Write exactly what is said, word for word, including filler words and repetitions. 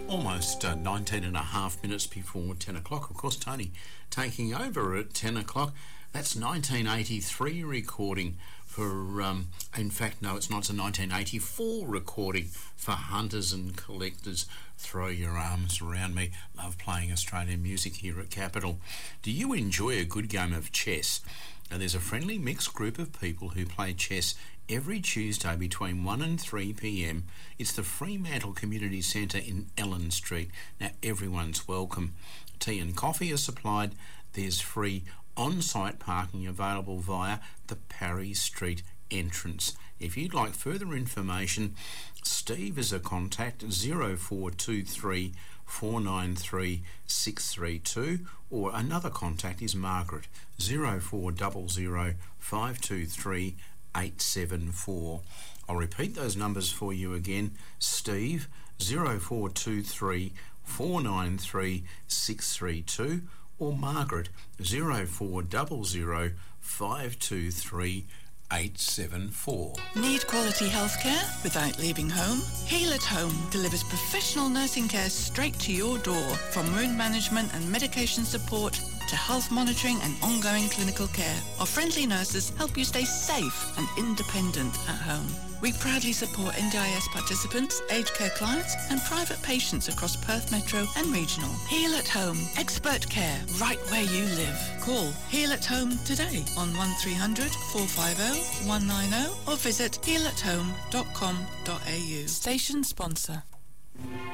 Almost uh, nineteen and a half minutes before ten o'clock. Of course, Tony taking over at ten o'clock. That's nineteen eighty-three recording for, um, in fact, no, it's not. It's a nineteen eighty-four recording for hunters and collectors. Throw your arms around me. Love playing Australian music here at Capital. Do you enjoy a good game of chess? Now, there's a friendly mixed group of people who play chess every Tuesday between one and three p.m. It's the Fremantle Community Centre in Ellen Street. Now, everyone's welcome. Tea and coffee are supplied. There's free on-site parking available via the Parry Street entrance. If you'd like further information, Steve is a contact zero four two three, four nine three, six three two, or another contact is Margaret zero four zero zero, five two three, eight seven four. I'll repeat those numbers for you again. Steve zero four two three, four nine three, six three two, or Margaret zero four zero zero, five two three, eight seven four. Need quality healthcare without leaving home? Heal at Home delivers professional nursing care straight to your door, from wound management and medication support to health monitoring and ongoing clinical care. Our friendly nurses help you stay safe and independent at home. We proudly support N D I S participants, aged care clients and private patients across Perth Metro and Regional. Heal at Home. Expert care right where you live. Call Heal at Home today on one three hundred, four five zero, one nine zero or visit heal at home dot com dot a u. Station sponsor.